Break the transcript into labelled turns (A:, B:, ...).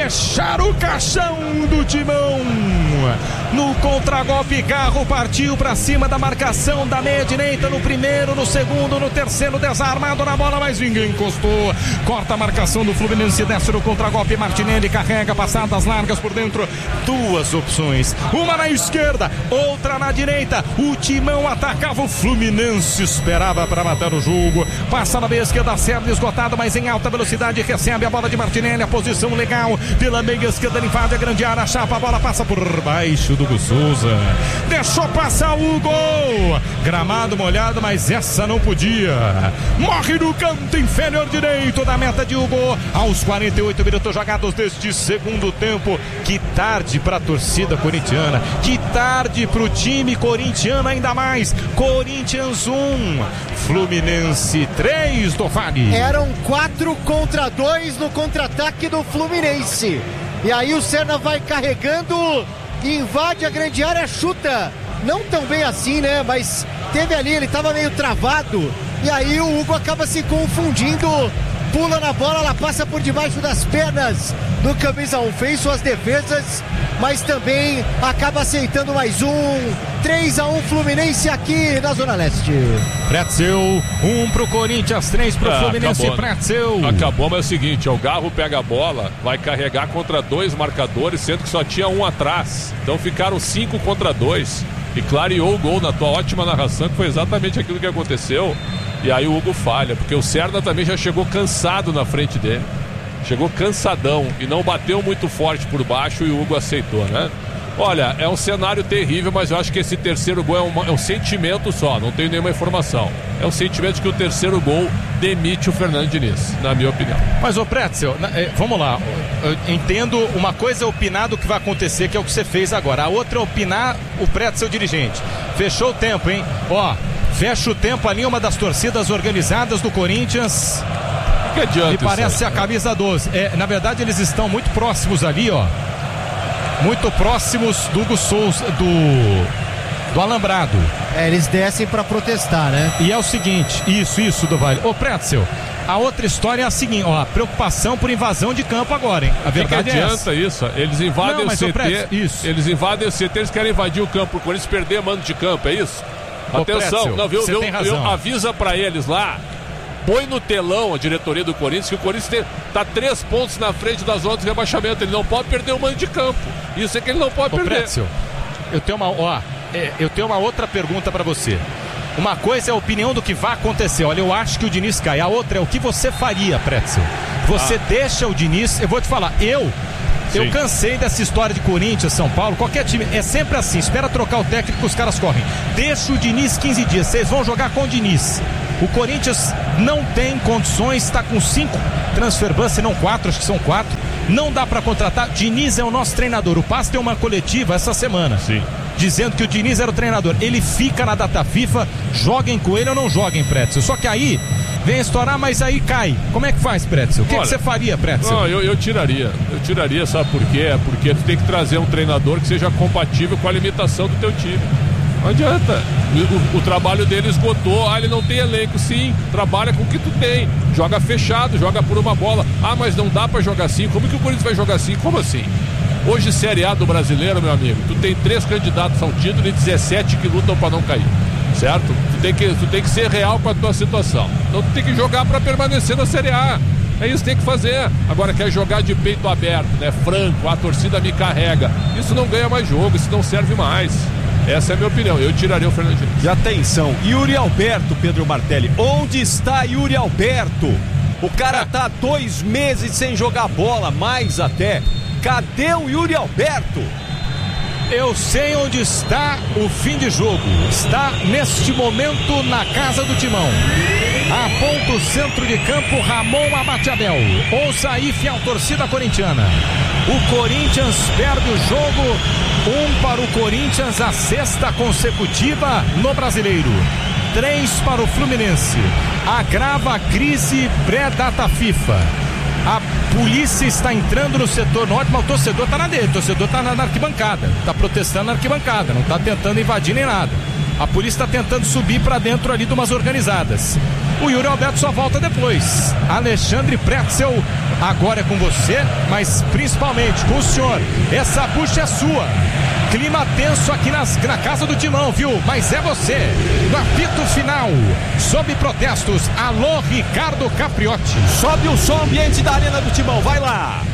A: fechar o caixão do Timão. No contragolpe, Garro partiu pra cima da marcação da meia direita no primeiro, no segundo, no terceiro, desarmado na bola, mas ninguém encostou. Corta a marcação do Fluminense, desce no contragolpe, Martinelli carrega, passadas largas por dentro, duas opções, uma na esquerda, outra na direita. O Timão atacava, o Fluminense esperava para matar o jogo, passa na meia esquerda, serve esgotado, mas em alta velocidade, recebe a bola de Martinelli, a posição legal, pela meia esquerda, ele invade a grande área, chapa, a bola passa por baixo do Hugo Souza, deixou passar o gol, gramado molhado, mas essa não podia, morre no canto inferior direito da meta de Hugo, aos 48 minutos jogados deste segundo tempo. Que tarde para a torcida corintiana, que tarde para o time corintiano, ainda mais. Corinthians 1, Fluminense 3 do Vale.
B: Eram 4 contra 2 no contra-ataque do Fluminense, e aí o Serna vai carregando, invade a grande área, chuta, não tão bem assim, né, mas teve ali, ele estava meio travado, e aí o Hugo acaba se confundindo, pula na bola, ela passa por debaixo das pernas do camisa 1, fez suas defesas, mas também acaba aceitando mais um. 3-1 Fluminense aqui na Zona Leste.
A: Pretzel, 1 pro Corinthians, 3 pro Fluminense.
C: Acabou,
A: Pretzel.
C: Acabou, mas é o seguinte, o Garro pega a bola, vai carregar contra 2 marcadores, sendo que só tinha um atrás. Então ficaram 5 contra 2 e clareou o gol na tua ótima narração, que foi exatamente aquilo que aconteceu. E aí o Hugo falha, porque o Serna também já chegou cansado na frente dele. Chegou cansadão e não bateu muito forte por baixo e o Hugo aceitou, né? Olha, é um cenário terrível, mas eu acho que esse terceiro gol é um sentimento só, não tenho nenhuma informação. É um sentimento de que o terceiro gol demite o Fernando Diniz, na minha opinião.
A: Mas, ô Pretzel, vamos lá, eu entendo, uma coisa é opinar do que vai acontecer, que é o que você fez agora. A outra é opinar o Pretzel dirigente. Fechou o tempo, hein? Ó, fecha o tempo ali, uma das torcidas organizadas do Corinthians.
C: Que adianta?
A: Me parece a camisa 12. Na verdade, eles estão muito próximos ali, ó. Muito próximos do Hugo Souza, do alambrado.
B: Eles descem para protestar, né?
A: E é o seguinte, isso do Vale. Ô Pretzel, a outra história é a seguinte, ó, a preocupação por invasão de campo agora, hein? A verdade
C: que
A: é
C: adianta isso? Eles invadem o CT,
A: Pretzel, isso.
C: Eles invadem o CT, eles querem invadir o campo, o Corinthians perder mando de campo, é isso? Atenção,
A: Pretzel,
C: não, avisa pra eles lá, põe no telão a diretoria do Corinthians, que o Corinthians tá 3 pontos na frente da zona de rebaixamento, ele não pode perder o mando de campo, isso é que ele não pode perder.
A: Pretzel, eu tenho uma outra pergunta pra você. Uma coisa é a opinião do que vai acontecer, olha, eu acho que o Diniz cai, a outra é o que você faria, Pretzel. Você deixa o Diniz, eu vou te falar, eu cansei dessa história de Corinthians, São Paulo, qualquer time, é sempre assim, espera trocar o técnico, os caras correm. Deixa o Diniz 15 dias, vocês vão jogar com o Diniz. O Corinthians não tem condições, está com 5 transfer ban, se não 4, acho que são 4. Não dá para contratar. Diniz é o nosso treinador. O Paz tem uma coletiva essa semana, dizendo que o Diniz era o treinador. Ele fica na data FIFA, joguem com ele ou não joguem, Pretzel. Só que aí vem estourar, mas aí cai. Como é que faz, Pretzel? O que você faria, Pretzel?
C: Não, eu tiraria, sabe por quê? Porque tu tem que trazer um treinador que seja compatível com a limitação do teu time. Não adianta. O trabalho dele esgotou. Ele não tem elenco, sim. Trabalha com o que tu tem. Joga fechado, joga por uma bola. Mas não dá pra jogar assim. Como que o Corinthians vai jogar assim? Como assim? Hoje, Série A do Brasileiro, meu amigo, tu tem 3 candidatos ao título e 17 que lutam pra não cair. Certo? Tu tem que ser real com a tua situação. Então tu tem que jogar pra permanecer na Série A. É isso que tem que fazer. Agora quer jogar de peito aberto, né? Franco, a torcida me carrega. Isso não ganha mais jogo, isso não serve mais. Essa é a minha opinião, eu tiraria o Fernandinho.
D: E atenção, Yuri Alberto, Pedro Martelli, onde está Yuri Alberto? O cara tá 2 meses sem jogar bola, mais até. Cadê o Yuri Alberto?
A: Eu sei onde está o fim de jogo. Está neste momento na casa do Timão. Aponta o centro de campo, Ramon Abate-Abel. Ouça aí, fiel torcida corintiana. O Corinthians perde o jogo. 1 para o Corinthians, a 6ª consecutiva no Brasileiro. 3 para o Fluminense. Agrava a crise pré-data FIFA. A polícia está entrando no setor norte, mas o torcedor está na dele. O torcedor está na arquibancada. Está protestando na arquibancada. Não está tentando invadir nem nada. A polícia está tentando subir para dentro ali de umas organizadas. O Yuri Alberto só volta depois. Alexandre Pretzel, agora é com você, mas principalmente com o senhor. Essa bucha é sua. Clima tenso aqui na casa do Timão, viu? Mas é você. No apito final, sob protestos, alô Ricardo Capriotti.
D: Sobe o som ambiente da Arena do Timão, vai lá.